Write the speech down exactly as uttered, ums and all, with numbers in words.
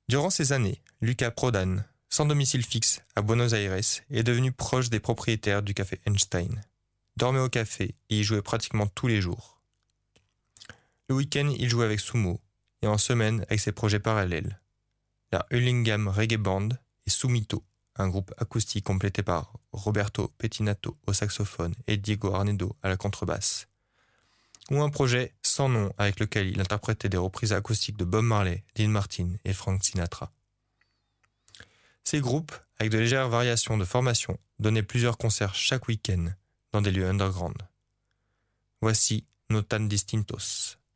Durant ces années, Luca Prodan, sans domicile fixe à Buenos Aires, est devenu proche des propriétaires du café Einstein. Dormait au café et y jouait pratiquement tous les jours. Le week-end, il jouait avec Sumo et en semaine avec ses projets parallèles. La Hurlingham Reggae Band et Sumito, un groupe acoustique complété par Roberto Pettinato au saxophone et Diego Arnedo à la contrebasse. Ou un projet sans nom avec lequel il interprétait des reprises acoustiques de Bob Marley, Dean Martin et Frank Sinatra. Ces groupes, avec de légères variations de formation, donnaient plusieurs concerts chaque week-end dans des lieux underground. Voici Nos Tan Distintos.